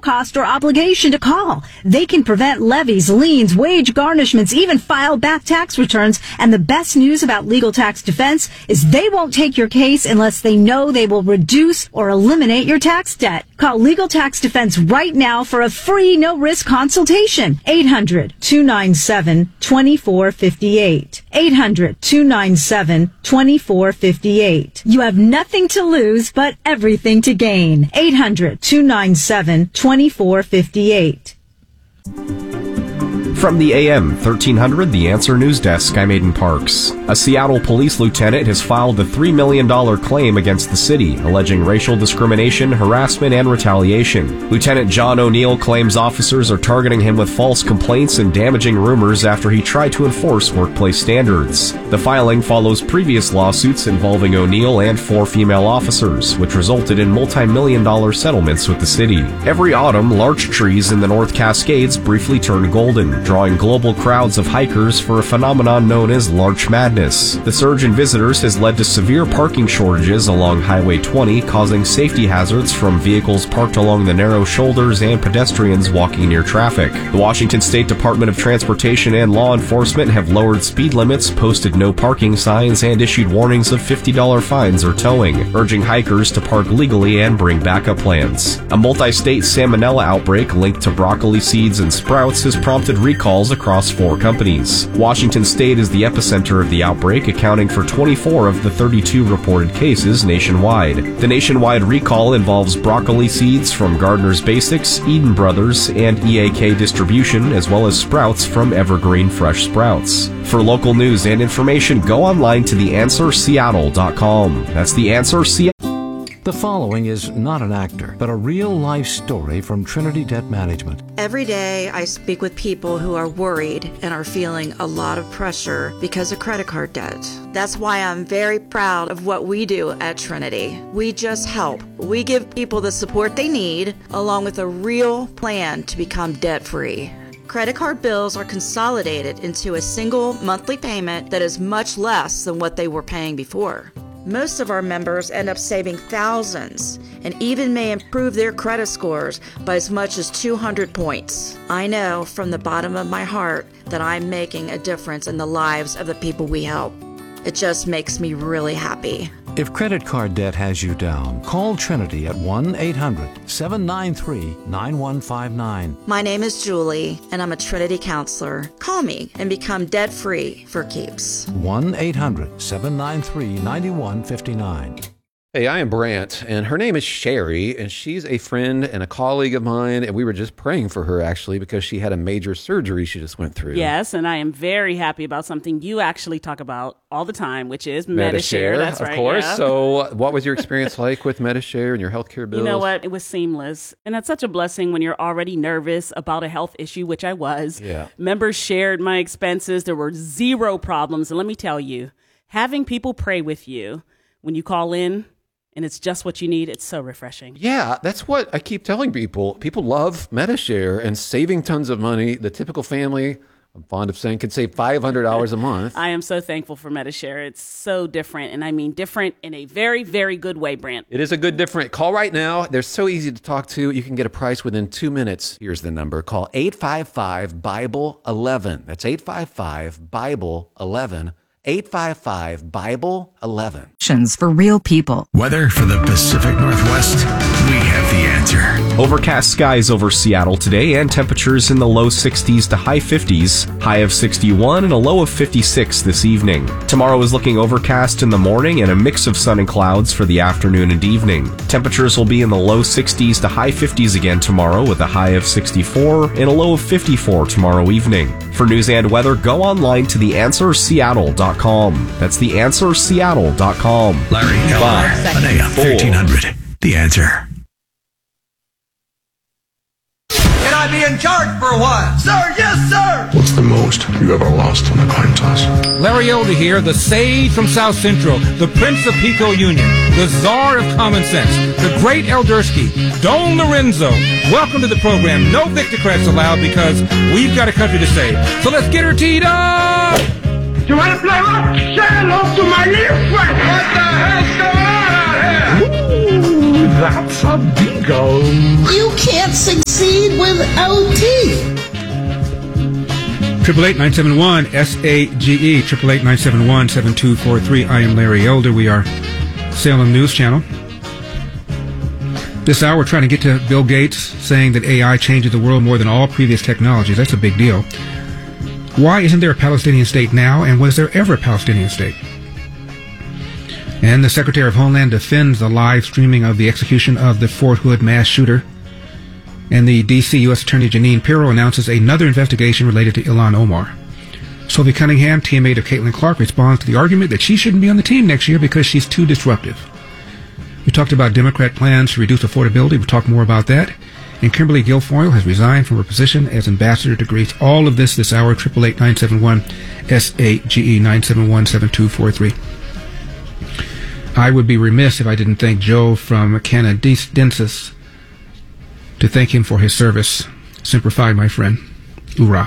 cost or obligation to call. They can prevent levies, liens, wage garnishments, even file back tax returns. And the best news about Legal Tax Defense is they won't take your case unless they know they will reduce or eliminate your tax debt. Call Legal Tax Defense right now for a free no-risk consultation. 800-297-2458. 800-297-2458. You have nothing to lose but everything to gain. 800-297-2458. From the AM 1300 The Answer News Desk, I'm Aiden Parks. A Seattle police lieutenant has filed a $3 million claim against the city, alleging racial discrimination, harassment, and retaliation. Lieutenant John O'Neill claims officers are targeting him with false complaints and damaging rumors after he tried to enforce workplace standards. The filing follows previous lawsuits involving O'Neill and 4 female officers, which resulted in multi-million-dollar settlements with the city. Every autumn, large trees in the North Cascades briefly turn golden, drawing global crowds of hikers for a phenomenon known as Larch Madness. The surge in visitors has led to severe parking shortages along Highway 20, causing safety hazards from vehicles parked along the narrow shoulders and pedestrians walking near traffic. The Washington State Department of Transportation and law enforcement have lowered speed limits, posted no parking signs, and issued warnings of $50 fines or towing, urging hikers to park legally and bring backup plans. A multi-state salmonella outbreak linked to broccoli seeds and sprouts has prompted recalls across 4 companies. Washington State is the epicenter of the outbreak, accounting for 24 of the 32 reported cases nationwide. The nationwide recall involves broccoli seeds from Gardener's Basics, Eden Brothers, and EAK Distribution, as well as sprouts from Evergreen Fresh Sprouts. For local news and information, go online to theanswerseattle.com. That's theanswerseattle. The following is not an actor, but a real-life story from Trinity Debt Management. Every day I speak with people who are worried and are feeling a lot of pressure because of credit card debt. That's why I'm very proud of what we do at Trinity. We just help. We give people the support they need, along with a real plan to become debt-free. Credit card bills are consolidated into a single monthly payment that is much less than what they were paying before. Most of our members end up saving thousands and even may improve their credit scores by as much as 200 points. I know from the bottom of my heart that I'm making a difference in the lives of the people we help. It just makes me really happy. If credit card debt has you down, call Trinity at 1-800-793-9159. My name is Julie, and I'm a Trinity counselor. Call me and become debt-free for keeps. 1-800-793-9159. Hey, I am Brant, and her name is Sherry, and she's a friend and a colleague of mine, and we were just praying for her, actually, because she had a major surgery she just went through. Yes, and I am very happy about something you actually talk about all the time, which is Medi-Share. That's right. Of course. Yeah. So what was your experience like with Medi-Share and your healthcare bills? You know what? It was seamless. And that's such a blessing when you're already nervous about a health issue, which I was. Yeah. Members shared my expenses. There were 0 problems. And let me tell you, having people pray with you when you call in, and it's just what you need, it's so refreshing. Yeah, that's what I keep telling people. People love Medi-Share and saving tons of money. The typical family, I'm fond of saying, could save $500 a month. I am so thankful for Medi-Share. It's so different, and I mean different in a very, very good way, Brant. It is a good different. Call right now. They're so easy to talk to. You can get a price within 2 minutes. Here's the number. Call 855-BIBLE-11. That's 855-BIBLE-11. 855-BIBLE-11. For real people. Weather for the Pacific Northwest, we have the answer. Overcast skies over Seattle today and temperatures in the low 60s to high 50s, high of 61 and a low of 56 this evening. Tomorrow is looking overcast in the morning and a mix of sun and clouds for the afternoon and evening. Temperatures will be in the low 60s to high 50s again tomorrow with a high of 64 and a low of 54 tomorrow evening. For news and weather, go online to theanswerseattle.com. That's theanswerseattle.com. Larry Elmer, on AM 1300. The Answer. Can I be in charge for a while? Sir, yes, sir! What's the most you ever lost on a coin toss? Larry Elder here, the sage from South Central, the Prince of Pico Union, the czar of common sense, the great Eldersky, Don Lorenzo. Welcome to the program. No Victorcrats allowed because we've got a country to save. So let's get her teed up! You want to play what? Say hello to my little friend! What the hell's going on out here? Ooh, that's a bingo. You can't succeed LT. 888-971-SAGE, 888-971-7243. I am Larry Elder. We are Salem News Channel. This hour, we're trying to get to Bill Gates saying that AI changes the world more than all previous technologies. That's a big deal. Why isn't there a Palestinian state now, and was there ever a Palestinian state? And the Secretary of Homeland defends the live streaming of the execution of the Fort Hood mass shooter. And the D.C. U.S. Attorney Jeanine Pirro announces another investigation related to Ilhan Omar. Sylvie Cunningham, teammate of Caitlin Clark, responds to the argument that she shouldn't be on the team next year because she's too disruptive. We talked about Democrat plans to reduce affordability. We'll talk more about that. And Kimberly Guilfoyle has resigned from her position as ambassador to Greece. All of this hour, 888-971-SAGE, 971-7243. I would be remiss if I didn't thank Joe from Canadensis to thank him for his service. Semper Fi, my friend. Hoorah.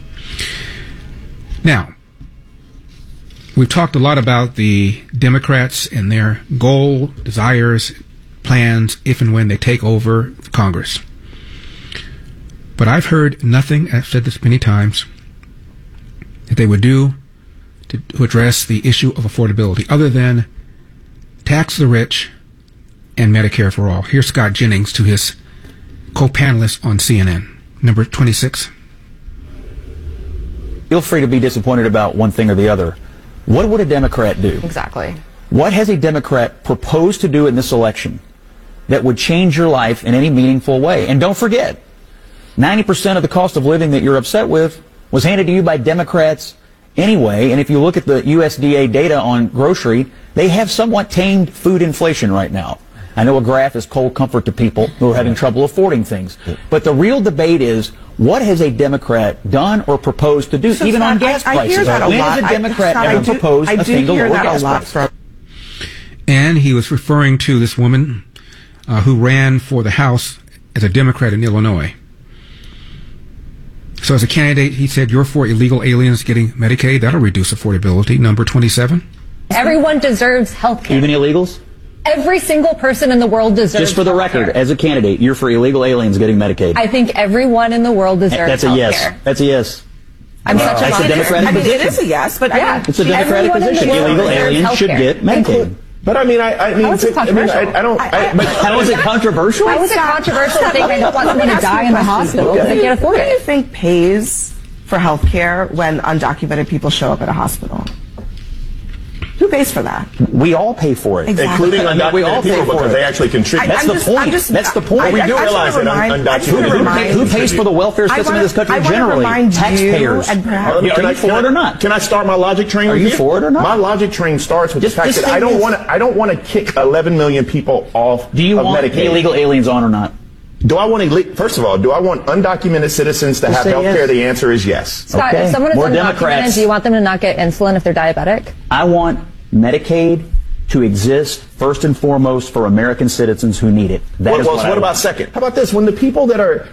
Now, we've talked a lot about the Democrats and their goal, desires, plans, if and when they take over Congress. But I've heard nothing, I've said this many times, that they would do to address the issue of affordability, other than tax the rich and Medicare for all. Here's Scott Jennings to his co-panelist on CNN. Number 26. Feel free to be disappointed about one thing or the other. What would a Democrat do? Exactly. What has a Democrat proposed to do in this election that would change your life in any meaningful way? And don't forget, 90% of the cost of living that you're upset with was handed to you by Democrats anyway. And if you look at the USDA data on grocery, they have somewhat tamed food inflation right now. I know a graph is cold comfort to people who are having trouble affording things. But the real debate is, what has a Democrat done or proposed to do, even on gas prices? I hear that a when lot. has a Democrat ever proposed a single lower gas price? And he was referring to this woman who ran for the House as a Democrat in Illinois. So as a candidate, he said, you're for illegal aliens getting Medicaid. That'll reduce affordability. Number 27. Everyone deserves health care. Even illegals? Every single person in the world deserves Just for the record, as a candidate, you're for illegal aliens getting Medicaid. I think everyone in the world deserves That's a yes. healthcare. That's a yes. I'm such a That's a Democratic position. it is a yes, but yeah, it's a Democratic position. Illegal aliens should get Medicaid. But I mean, how is it controversial? How is it controversial if they don't want somebody to die in the hospital because they can't afford it? Who do you think pays for health care when undocumented people show up at a hospital? Who pays for that? We all pay for it. Exactly. Including undocumented people because they actually contribute. That's the point. That's the point. We do realize that undocumented Who pays for the welfare system in this country generally? Taxpayers. Are you for it or not? Can I start my logic train with you? Are you for it or not? My logic train starts with the fact that I don't want to kick 11 million people off of Medicaid. Do you want the illegal aliens on or not? First of all, do I want undocumented citizens to have health care? The answer is yes. Scott, if someone is undocumented, do you want them to not get insulin if they're diabetic? I want Medicaid to exist first and foremost for American citizens who need it. What about second? How about this? When the people that are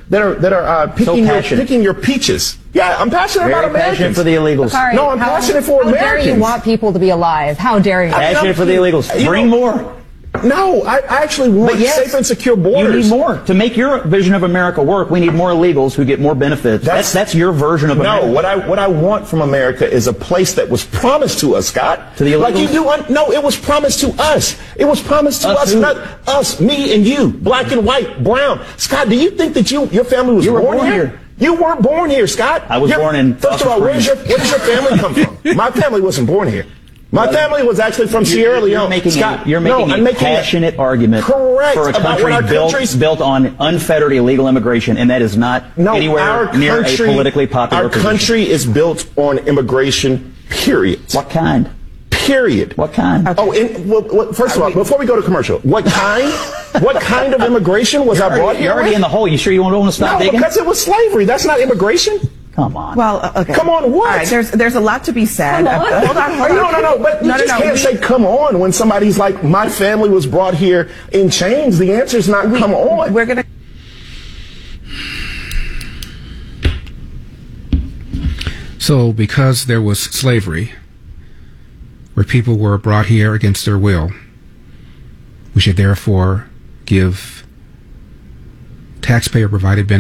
picking your peaches. Yeah, I'm passionate about Americans. Passionate for the illegals. No, I'm passionate for Americans. How dare you want people to be alive? How dare you? Passionate for the illegals. Bring more. No, I actually want safe and secure borders. You need more. To make your vision of America work, we need more illegals who get more benefits. That's your version of America. No, what I want from America is a place that was promised to us, Scott. To the illegals? Like you do. No, it was promised to us. It was promised to us, not us, me and you, black and white, brown. Scott, do you think that your family was born here? You weren't born here, Scott. I was born in. First of all, where does your family come from? My family wasn't born here. My family was actually from Sierra Leone. You're making a passionate argument for a country built on unfettered illegal immigration, and that is not anywhere near a politically popular position. Our country is built on immigration, period. What kind? Period. What kind? Oh, first of all, before we go to commercial, what kind? What kind of immigration was I brought here? You're already in the hole. You sure you don't want to stop digging? No, because it was slavery. That's not immigration. Come on. Well, okay. Come on, what? All right, there's a lot to be said. Hold on. No. But you can't say come on when somebody's like, my family was brought here in chains. The answer's not come on. We're going to. So because there was slavery, where people were brought here against their will, we should therefore give taxpayer-provided benefits